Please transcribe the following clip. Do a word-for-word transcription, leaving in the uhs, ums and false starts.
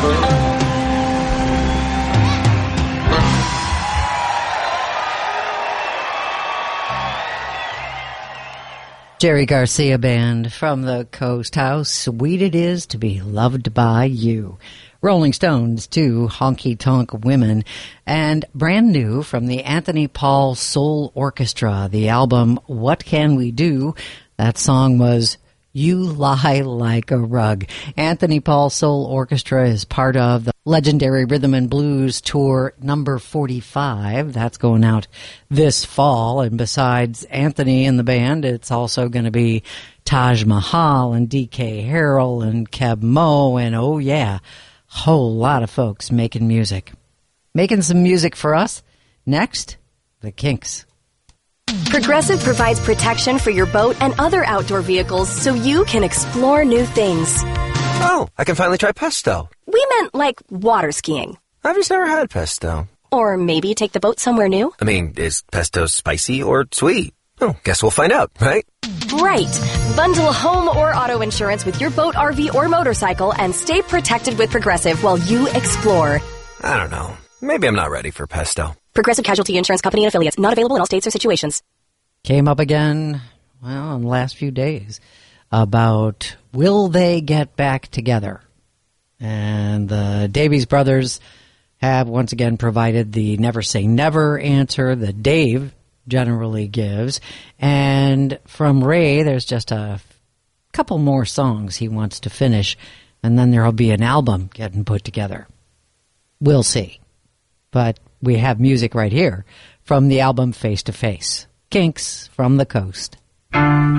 Jerry Garcia Band from the Coast. How sweet it is to be loved by you. Rolling Stones, too, Honky Tonk Women. And brand new from the Anthony Paul Soul Orchestra, the album What Can We Do? That song was You Lie Like a Rug. Anthony Paul Soul Orchestra is part of the legendary Rhythm and Blues Tour number forty-five. That's going out this fall. And besides Anthony and the band, it's also going to be Taj Mahal and D K Harrell and Keb Mo and, oh yeah, whole lot of folks making music. Making some music for us. Next, the Kinks. Progressive provides protection for your boat and other outdoor vehicles so you can explore new things. Oh, I can finally try pesto. We meant like water skiing. I've just never had pesto. Or maybe take the boat somewhere new. I mean, is pesto spicy or sweet? Oh, guess we'll find out, right? Right. Bundle home or auto insurance with your boat, R V, or motorcycle and stay protected with Progressive while you explore. I don't know. Maybe I'm not ready for pesto. Progressive Casualty Insurance Company and Affiliates. Not available in all states or situations. Came up again, well, in the last few days, about will they get back together? And the Davies brothers have once again provided the never say never answer that Dave generally gives. And from Ray, there's just a couple more songs he wants to finish, and then there'll be an album getting put together. We'll see. But we have music right here from the album Face to Face. Kinks from the Coast.